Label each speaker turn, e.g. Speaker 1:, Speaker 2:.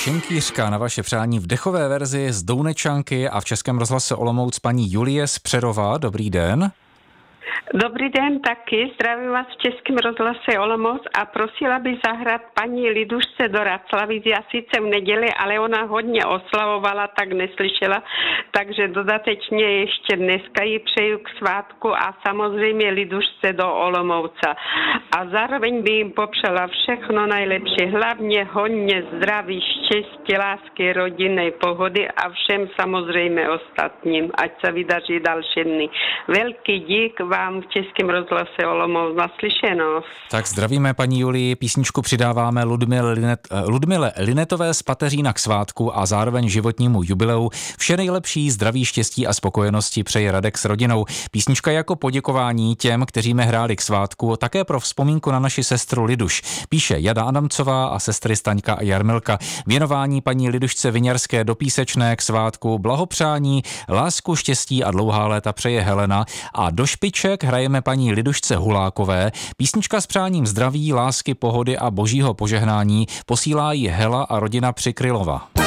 Speaker 1: Šenkýřka na vaše přání v dechové verzi z Dounečanky a v Českém rozhlase Olomouc paní Julie Spřerová. Dobrý den.
Speaker 2: Dobrý den, taky zdravím vás v Českém rozhlase Olomouc a prosila bych zahrát paní Lidušce do Raclavic. Já sice v neděli, ale ona hodně oslavovala, tak neslyšela, takže dodatečně ještě dneska ji přeju k svátku a samozřejmě Lidušce do Olomouca. A zároveň by jim popřela všechno nejlepší, hlavně hodně zdraví, štěstí, lásky, rodinné pohody a všem samozřejmě ostatním, ať se vydaří další dny. Velký dík vám v Českém rozhlase Olomouc, naslyšenou.
Speaker 1: Tak zdravíme paní Julii, písničku přidáváme Ludmile Linetové z Pateřína k svátku a zároveň životnímu jubileu. Vše nejlepší, zdraví, štěstí a spokojenosti přeje Radek s rodinou. Písnička je jako poděkování těm, kteří hráli k svátku, také pro vzpomínku na naši sestru Liduš. Píše Jada Adamcová a sestry Staňka a Jarmilka. Věnování paní Lidušce Viňarské do Písečné k svátku, blahopřání, lásku, štěstí a dlouhá léta přeje Helena a do špiček hrajeme paní Lidušce Hulákové. Písnička s přáním zdraví, lásky, pohody a božího požehnání posílá jí Hela a rodina Přikrylova.